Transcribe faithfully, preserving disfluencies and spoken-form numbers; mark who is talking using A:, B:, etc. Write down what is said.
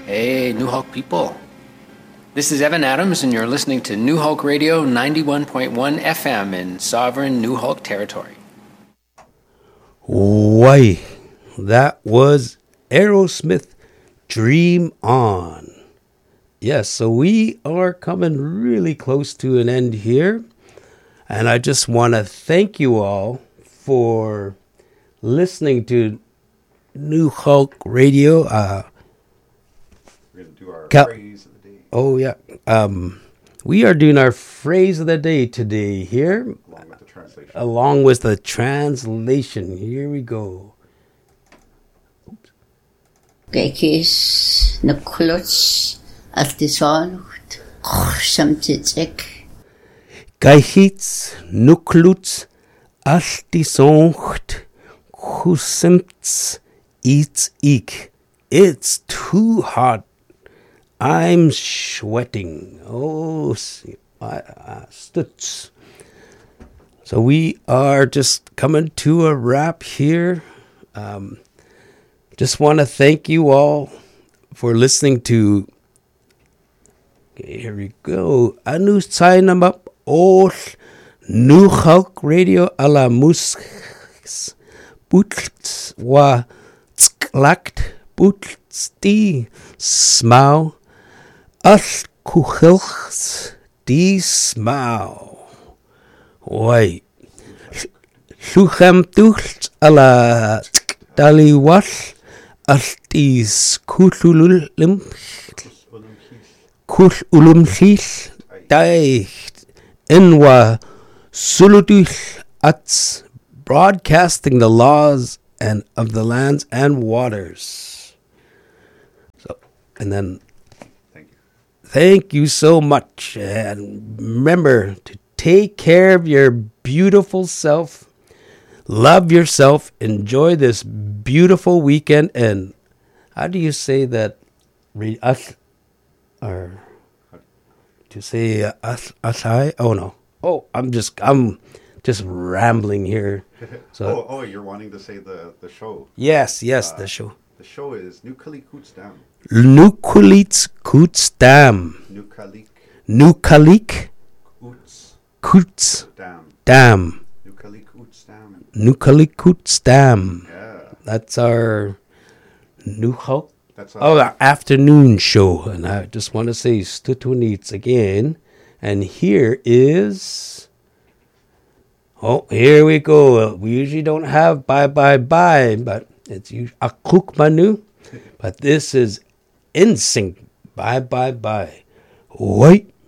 A: Hey, New Hulk people. This is Evan Adams, and you're listening to New Hulk Radio ninety-one point one F M in sovereign New Hulk territory.
B: Why, that was Aerosmith, Dream On. Yes, so we are coming really close to an end here. And I just want to thank you all for listening to New Hulk Radio. Uh,
C: We're going to do our
B: Cal-
C: phrase of the day.
B: Oh, yeah. Um, we are doing our phrase of the day today here.
C: Along with the translation.
B: Along with the translation. Here we go.
D: Gekis Nukulots Altisonut Samtitek
B: Geihits Nukluts Altisoncht Husimts Eats Eek. It's too hot. I'm sweating. Oh, see, uh, uh, stutz. So we are just coming to a wrap here. Um, just want to thank you all for listening to. Okay, here we go. Anu sign up all New Hulk Radio a la mus butts wa tsklakt butts die smau al kuchilchs die smau. Wait. Luchem ducht a la dali wash al dis kulululim kul ulum hil daicht inwa suluduch ats broadcasting the laws and of the lands and waters. So, and then
C: Thank you.
B: thank you so much, and remember to take care of your beautiful self. Love yourself. Enjoy this beautiful weekend. And how do you say that? Re- us, or to say uh, us, us, I? Oh no. Oh, I'm just, I'm just rambling here. So
C: oh, oh, you're wanting to say the, the show.
B: yes, yes,
C: Uh,
B: the show.
C: The show is Nukalik Kutsdam.
B: Nukulits Kutsdam.
C: Nukalik
B: Nukalik
C: Uts
B: Kuts
C: Dam.
B: Dam.
C: Nukalik Utsdam.
B: Nukalik Kutsdam.
C: Yeah.
B: That's our New Hulk.
C: That's
B: Oh,
C: uh,
B: the afternoon show. And I just want to say Stutunits again. And here is... Oh, here we go. We usually don't have bye, bye, bye, but it's Akuk Manu. But this is N Sync. Bye, bye, bye. Wait.